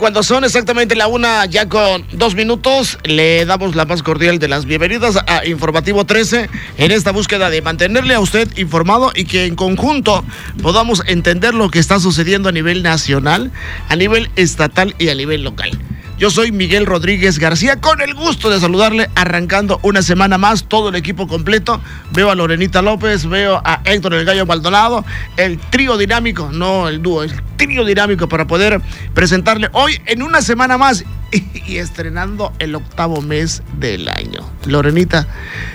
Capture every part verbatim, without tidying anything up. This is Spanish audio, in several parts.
cuando son exactamente la una ya con dos minutos, le damos la más cordial de las bienvenidas a Informativo trece en esta búsqueda de mantenerle a usted informado y que en conjunto podamos entender lo que está sucediendo a nivel nacional, a nivel estatal y a nivel local. Yo soy Miguel Rodríguez García, con el gusto de saludarle, arrancando una semana más, todo el equipo completo. Veo a Lorenita López, veo a Héctor el Gallo Maldonado, el trío dinámico, no el dúo, el trío dinámico para poder presentarle hoy en una semana más y, y estrenando el octavo mes del año. Lorenita,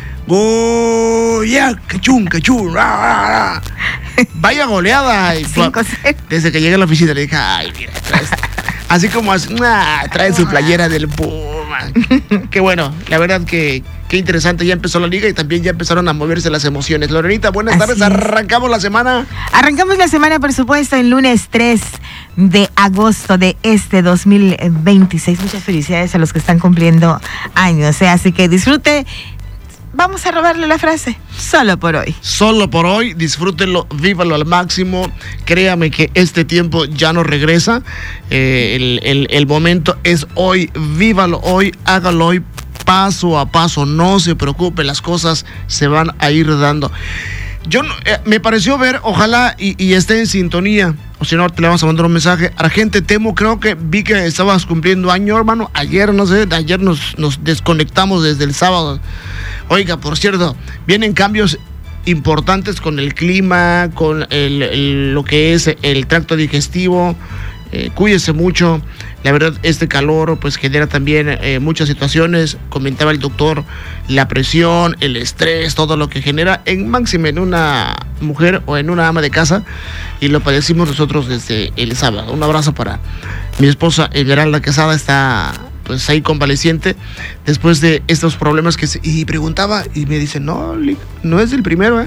¡Goya! ¡Cachún, cachún! ¡Ah, ah, ah! Vaya goleada. Cinco, Desde que llegué a la oficina le dije, ay, mira, traes, así como ah, trae su playera del Puma. Qué bueno, la verdad que qué interesante, ya empezó la liga y también ya empezaron a moverse las emociones. Lorenita, buenas Así tardes, es. arrancamos la semana. Arrancamos la semana, por supuesto, el lunes tres de agosto de este dos mil veintiséis. Muchas felicidades a los que están cumpliendo años, ¿eh? Así que disfrute. Vamos a robarle la frase, solo por hoy. Solo por hoy, disfrútenlo, vívalo al máximo. Créame que este tiempo ya no regresa. Eh, el, el, el momento es hoy, vívalo hoy, hágalo hoy, paso a paso. No se preocupe, las cosas se van a ir dando. Yo eh, me pareció ver, ojalá y, y esté en sintonía, o si no te le vamos a mandar un mensaje. Argente Temo, creo que vi que estabas cumpliendo año, hermano. Ayer, no sé, ayer nos, nos desconectamos desde el sábado. Oiga, por cierto, vienen cambios importantes con el clima, con el, el, lo que es el tracto digestivo. Eh, cuídese mucho. La verdad, este calor pues genera también eh, muchas situaciones. Comentaba el doctor, la presión, el estrés, todo lo que genera en máximo en una mujer o en una ama de casa. Y lo padecimos nosotros desde el sábado. Un abrazo para mi esposa Esmeralda Quesada, está pues ahí convaleciente después de estos problemas que se, y preguntaba y me dice, no, no es el primero, ¿eh?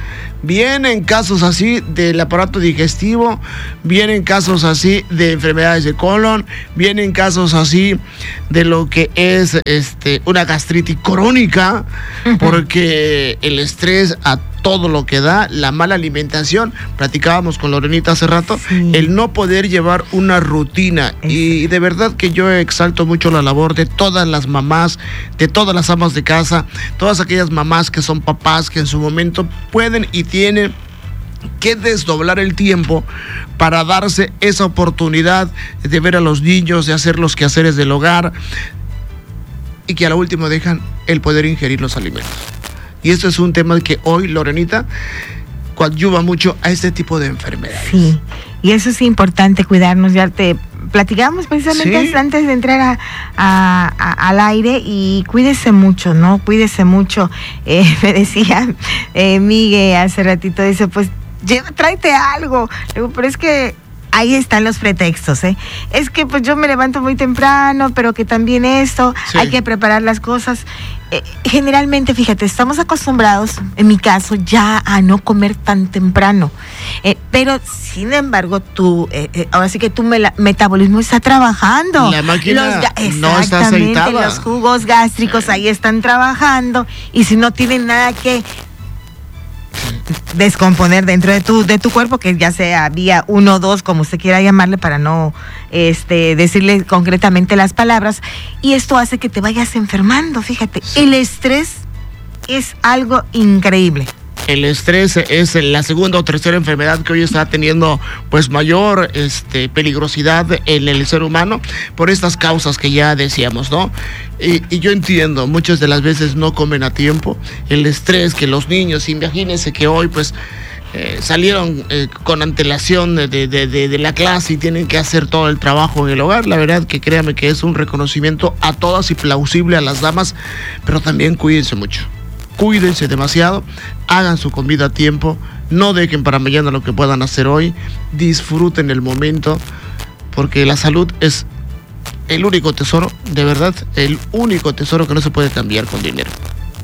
Vienen casos así del aparato digestivo, vienen casos así de enfermedades de colon, vienen casos así de lo que es este una gastritis crónica, porque el estrés a todo lo que da, la mala alimentación, platicábamos con Lorenita hace rato, sí. El no poder llevar una rutina, y de verdad que yo exalto mucho la labor de todas las mamás, de todas las amas de casa, todas aquellas mamás que son papás, que en su momento pueden y tienen que desdoblar el tiempo para darse esa oportunidad de ver a los niños, de hacer los quehaceres del hogar, y que a lo último dejan el poder ingerir los alimentos. Y esto es un tema que hoy, Lorenita, coadyuva mucho a este tipo de enfermedades. Sí, y eso es importante, cuidarnos. Ya te platicamos precisamente ¿Sí? antes de entrar a, a, a, al aire, y cuídese mucho, ¿no? Cuídese mucho. Eh, me decía eh, Miguel hace ratito, dice, pues lleva, tráete algo. Le digo, pero es que ahí están los pretextos, ¿eh? Es que pues yo me levanto muy temprano, pero que también esto, sí. Hay que preparar las cosas. Eh, generalmente, fíjate, estamos acostumbrados, en mi caso, ya a no comer tan temprano. Eh, pero, sin embargo, tú, eh, eh, ahora sí que tu mela- metabolismo está trabajando. La máquina los, no está aceitada. Los jugos gástricos ahí están trabajando, y si no tienen nada que descomponer dentro de tu de tu cuerpo, que ya sea vía uno o dos, como usted quiera llamarle, para no este decirle concretamente las palabras, y esto hace que te vayas enfermando. Fíjate, sí. El estrés es algo increíble. El estrés es la segunda o tercera enfermedad que hoy está teniendo pues mayor este, peligrosidad en el ser humano por estas causas que ya decíamos, ¿no? Y, y yo entiendo, muchas de las veces no comen a tiempo, el estrés que los niños, imagínense que hoy pues eh, salieron eh, con antelación de, de, de, de la clase y tienen que hacer todo el trabajo en el hogar. La verdad que créame que es un reconocimiento a todas y plausible a las damas, pero también cuídense mucho. Cuídense demasiado, hagan su comida a tiempo, no dejen para mañana lo que puedan hacer hoy, disfruten el momento, porque la salud es el único tesoro, de verdad, el único tesoro que no se puede cambiar con dinero.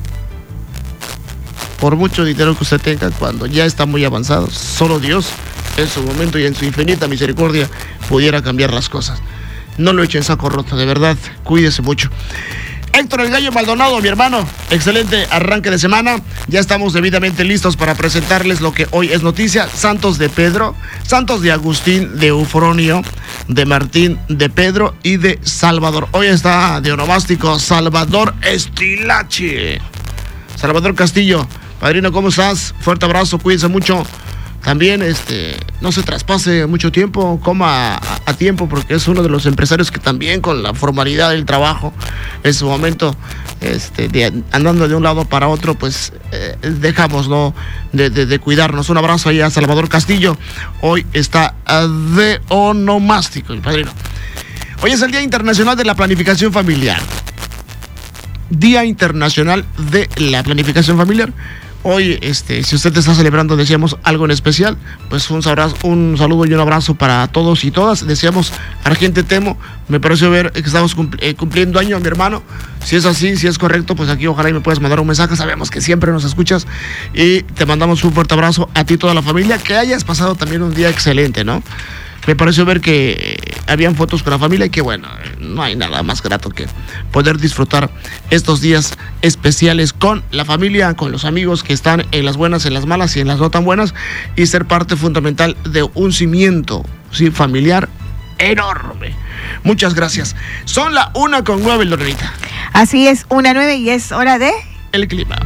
Por mucho dinero que usted tenga, cuando ya está muy avanzado, solo Dios en su momento y en su infinita misericordia pudiera cambiar las cosas. No lo echen saco roto, de verdad, cuídese mucho. Héctor el Gallo Maldonado, mi hermano, excelente arranque de semana. Ya estamos debidamente listos para presentarles lo que hoy es noticia. Santos de Pedro, santos de Agustín, de Eufronio, de Martín, de Pedro y de Salvador. Hoy está de onomástico Salvador Estilache. Salvador Castillo, padrino, ¿cómo estás? Fuerte abrazo, cuídense mucho. También este, no se traspase mucho tiempo, coma a, a tiempo, porque es uno de los empresarios que también con la formalidad del trabajo en su momento, este, de, andando de un lado para otro, pues eh, dejamos, ¿no? de, de, de cuidarnos. Un abrazo ahí a Salvador Castillo. Hoy está de onomástico, el padrino. Hoy es el Día Internacional de la Planificación Familiar. Día Internacional de la Planificación Familiar. Hoy, este, si usted está celebrando, decíamos, algo en especial, pues un, abrazo, un saludo y un abrazo para todos y todas. Decíamos, Argente Temo, me pareció ver que estamos cumpl- eh, cumpliendo año, mi hermano. Si es así, si es correcto, pues aquí ojalá y me puedas mandar un mensaje. Sabemos que siempre nos escuchas y te mandamos un fuerte abrazo a ti y toda la familia. Que hayas pasado también un día excelente, ¿no? Me pareció ver que habían fotos con la familia y que bueno, no hay nada más grato que poder disfrutar estos días especiales con la familia, con los amigos que están en las buenas, en las malas y en las no tan buenas, y ser parte fundamental de un cimiento, ¿sí?, familiar enorme. Muchas gracias. Son la una con nueve, Lorenita. Así es, una nueve y es hora de... El clima.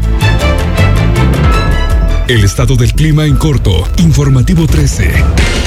El estado del clima en corto. Informativo trece.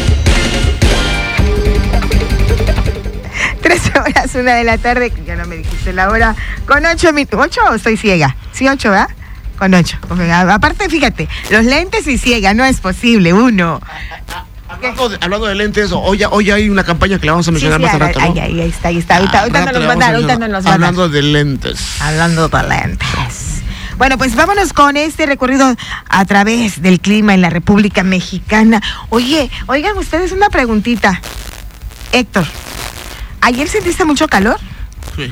Tres horas, una de la tarde, ya no me dijiste la hora, con ocho minutos. ¿Ocho o estoy ciega? Sí, ocho, ¿verdad? Con ocho. Aparte, fíjate, los lentes y ciega, no es posible, uno. Hablando de, hablando de lentes, hoy, hoy hay una campaña que la vamos a mencionar sí, sí, más al rato, ¿no? Ahí, ahí, ahí está, ahí está. Ahorita, Ah, ahorita rato no le nos vamos van a a dar, ahorita no mencionar. nos van a dar. Hablando de lentes. Hablando de lentes. Bueno, pues vámonos con este recorrido a través del clima en la República Mexicana. Oye, oigan ustedes una preguntita. Héctor, ¿ayer sentiste mucho calor? Sí.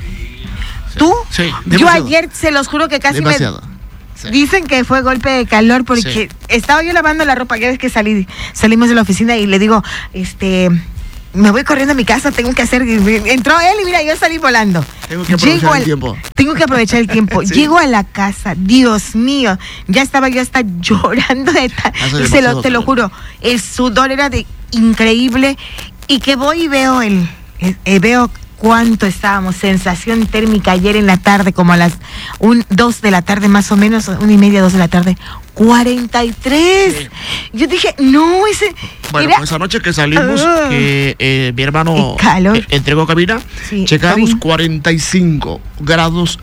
¿Tú? Sí, Yo demasiado. ayer se los juro que casi Demasiado. me... Sí. Dicen que fue golpe de calor porque Sí. estaba yo lavando la ropa. Ya ves que salí, salimos de la oficina y le digo, este... me voy corriendo a mi casa, tengo que hacer... Entró él y mira, yo salí volando. Tengo que aprovechar Llego el al- tiempo. Tengo que aprovechar el tiempo. Sí. Llego a la casa, Dios mío, ya estaba yo hasta llorando de tal. Hace Se lo, demasiado te lo calor. juro, el sudor era de increíble y que voy y veo el... eh, eh, veo cuánto estábamos, sensación térmica ayer en la tarde, como a las un, dos de la tarde más o menos, una y media, dos de la tarde, cuarenta y tres. Sí. Yo dije, no, ese... Bueno, era- pues anoche que salimos, Ah. que eh, mi hermano Qué calor. eh, entregó cabina, Sí, checamos cabina. cuarenta y cinco grados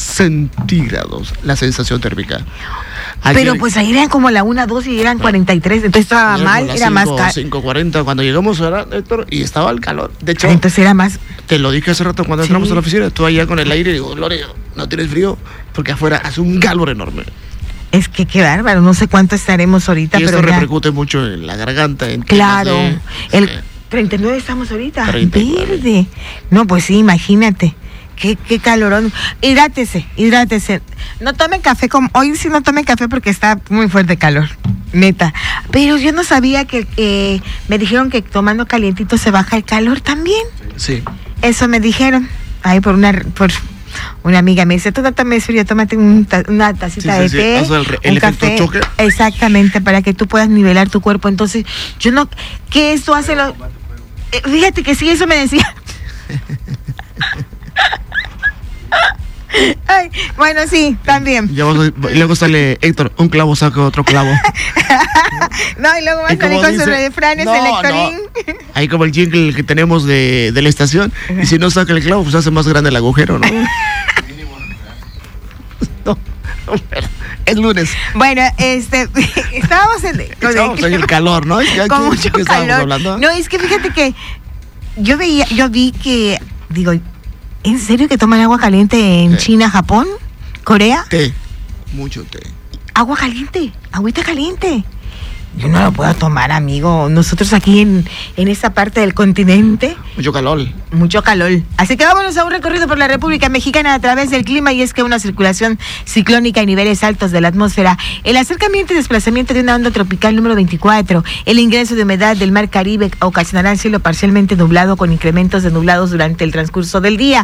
centígrados la sensación térmica. Ayer- Pero pues ahí eran como la una, dos y eran cuarenta y tres, entonces estaba ayer mal, como las era más cinco, caro. cinco cuarenta cuando llegamos, ¿verdad, Héctor? Y estaba el calor. De hecho, Entonces era más... te lo dije hace rato cuando Sí. entramos a la oficina, tú allá con el aire, y digo, Lore, ¿no tienes frío? Porque afuera hace un calor enorme. Es que qué bárbaro, no sé cuánto estaremos ahorita, Y esto pero ya... repercute mucho en la garganta. En Claro, temas de- el sí. treinta y nueve estamos ahorita, treinta y nueve. verde. No, pues sí, imagínate. Qué, qué calorón. Hidrátese, hidrátese. No tomen café, como hoy sí no tomen café porque está muy fuerte calor, neta. Pero yo no sabía que eh, me dijeron que tomando calientito se baja el calor también. Sí. Eso me dijeron. Ahí por una por una amiga me dice, tú no tomes frío, tómate un ta- una tacita Sí, sí, de sí. té, Haz el re- el un efecto café. choque. Exactamente, para que tú puedas nivelar tu cuerpo. Entonces, yo no, que eso hace lo... Eh, fíjate que sí, eso me decía. Ay, bueno, sí, también. Ya vamos a- y luego sale Héctor, un clavo saca otro clavo. No, y luego va Y a salir como con sus dice- refranes, No, el Héctorín. Ahí como el jingle que tenemos de, de la estación. Y si no saca el clavo, pues hace más grande el agujero, ¿no? No, no, pero es lunes. Bueno, este, estábamos en... con el- Estábamos en el calor, ¿no? Ya, con ¿qué- mucho qué estábamos calor. hablando? No, es que fíjate que yo veía, yo vi que, digo, ¿en serio que toman agua caliente en Sí. China, Japón, Corea? Té, mucho té. Agua caliente, agüita caliente. Yo no lo puedo tomar, amigo. Nosotros aquí en, en esta parte del continente, Mucho calor. mucho calor. Así que vámonos a un recorrido por la República Mexicana a través del clima, y es que una circulación ciclónica en niveles altos de la atmósfera, el acercamiento y desplazamiento de una onda tropical número veinticuatro, el ingreso de humedad del mar Caribe ocasionará cielo parcialmente nublado con incrementos de nublados durante el transcurso del día.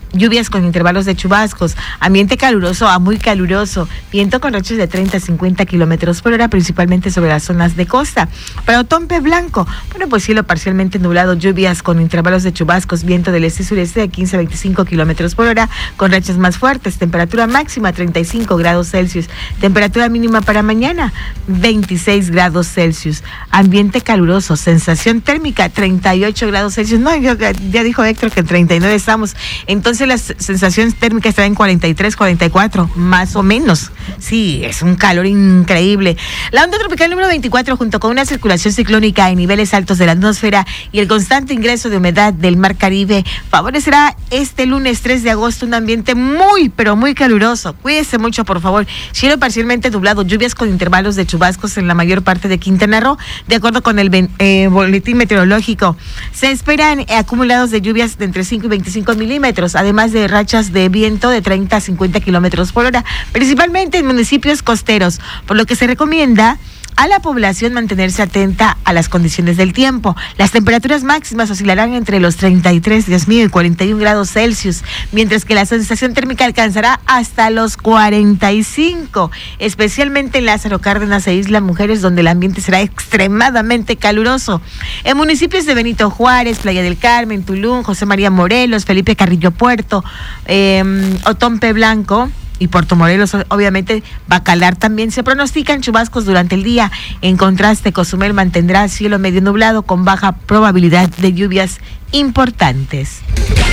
lluvias con intervalos de chubascos, ambiente caluroso a muy caluroso, viento con rachas de treinta a cincuenta kilómetros por hora, principalmente sobre las zonas de costa. Para Otompe Blanco, bueno, pues cielo parcialmente nublado, lluvias con intervalos de chubascos, viento del este y sureste de quince a veinticinco kilómetros por hora, con rachas más fuertes, temperatura máxima treinta y cinco grados Celsius, temperatura mínima para mañana veintiséis grados Celsius, ambiente caluroso, sensación térmica treinta y ocho grados Celsius. No, yo, ya dijo Héctor que en treinta y nueve estamos, entonces las sensaciones térmicas están en cuarenta y tres, cuarenta y cuatro, más o menos. Sí, es un calor increíble. La onda tropical número veinticuatro, junto con una circulación ciclónica en niveles altos de la atmósfera y el constante ingreso de humedad del Mar Caribe, favorecerá este lunes tres de agosto un ambiente muy, pero muy caluroso. Cuídese mucho, por favor. Cielo parcialmente nublado, lluvias con intervalos de chubascos en la mayor parte de Quintana Roo, de acuerdo con el eh, boletín meteorológico. Se esperan eh, acumulados de lluvias de entre cinco y veinticinco milímetros, además de rachas de viento de treinta a cincuenta kilómetros por hora, principalmente en municipios costeros, por lo que se recomienda a la población mantenerse atenta a las condiciones del tiempo. Las temperaturas máximas oscilarán entre los treinta y tres, Dios mío, y cuarenta y un grados Celsius, mientras que la sensación térmica alcanzará hasta los cuarenta y cinco, especialmente en Lázaro Cárdenas e Isla Mujeres, donde el ambiente será extremadamente caluroso. En municipios de Benito Juárez, Playa del Carmen, Tulum, José María Morelos, Felipe Carrillo Puerto, eh, Otompe Blanco y Puerto Morelos, obviamente, Bacalar también se pronostican chubascos durante el día. En contraste, Cozumel mantendrá cielo medio nublado con baja probabilidad de lluvias importantes.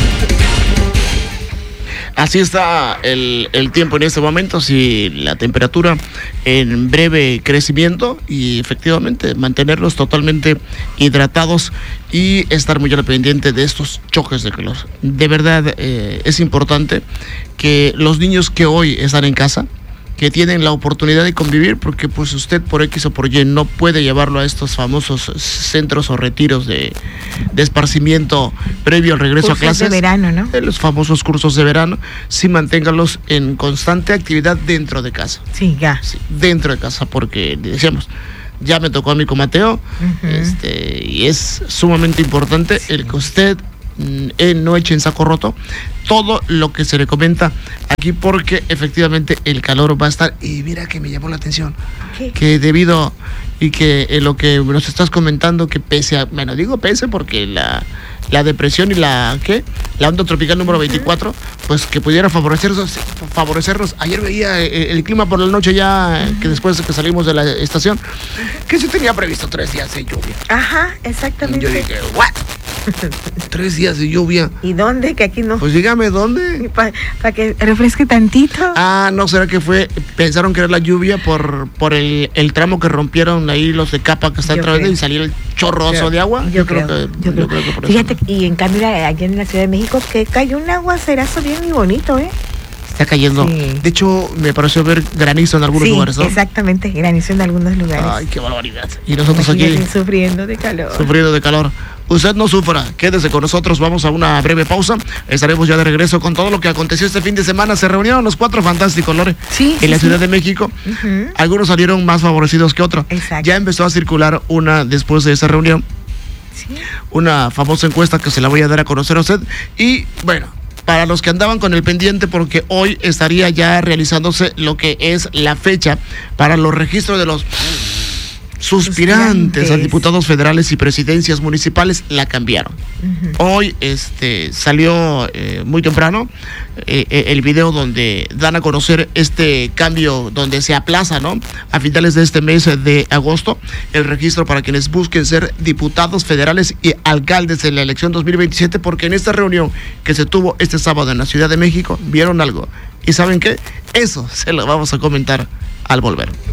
Así está el, el tiempo en este momento, sí, la temperatura en breve crecimiento y efectivamente mantenerlos totalmente hidratados y estar muy al pendiente de estos choques de calor. De verdad eh, es importante que los niños que hoy están en casa, que tienen la oportunidad de convivir, porque pues usted por X o por Y no puede llevarlo a estos famosos centros o retiros de, de esparcimiento previo al regreso cursos a clases. de verano, ¿no? Los famosos cursos de verano, sí manténganlos en constante actividad dentro de casa. Sí, ya. Sí, dentro de casa, porque decíamos, ya me tocó a mi comateo, uh-huh. este, y es sumamente importante sí. el que usted eh, no eche en saco roto todo lo que se le comenta aquí, porque efectivamente el calor va a estar. Y mira que me llamó la atención, ¿qué? Que debido y que eh, lo que nos estás comentando, que pese a, bueno, digo pese porque la la depresión y la ¿qué? La onda tropical número veinticuatro, pues que pudiera favorecernos, favorecernos. Ayer veía el, el clima por la noche ya, uh-huh. que después de que salimos de la estación, que se tenía previsto tres días de lluvia. Ajá, exactamente. Y yo dije, ¿what? Tres días de lluvia. ¿Y dónde? Que aquí no. Pues dígame, ¿dónde? Para pa que refresque tantito. Ah, ¿no será que fue? Pensaron que era la lluvia por por el, el tramo que rompieron ahí los de capa que está detrás de y salió el chorroso creo, de agua. Yo, yo creo, creo que, yo creo. yo creo que por Fíjate, eso. Y en cambio allá en la Ciudad de México que cayó un aguacerazo bien y bonito, ¿eh? Está cayendo. Sí. De hecho, me pareció ver granizo en algunos sí, lugares, ¿no? Exactamente, granizo en algunos lugares. Ay, qué barbaridad. Y nosotros Imagínate, aquí sufriendo de calor. Sufriendo de calor. Usted no sufra, quédese con nosotros, vamos a una breve pausa. Estaremos ya de regreso con todo lo que aconteció este fin de semana. Se reunieron los cuatro fantásticos, Lore, sí, en sí, la sí. Ciudad de México. Uh-huh. Algunos salieron más favorecidos que otros. Exacto. Ya empezó a circular una después de esa reunión. Sí. Una famosa encuesta que se la voy a dar a conocer a usted. Y bueno, para los que andaban con el pendiente, porque hoy estaría ya realizándose lo que es la fecha para los registros de los suspirantes, suspirantes a diputados federales y presidencias municipales, la cambiaron. Uh-huh. Hoy este salió eh, muy temprano eh, el video donde dan a conocer este cambio, donde se aplaza, ¿no?, a finales de este mes de agosto el registro para quienes busquen ser diputados federales y alcaldes en la elección dos mil veintisiete, porque en esta reunión que se tuvo este sábado en la Ciudad de México vieron algo. ¿Y saben qué? Eso se lo vamos a comentar al volver.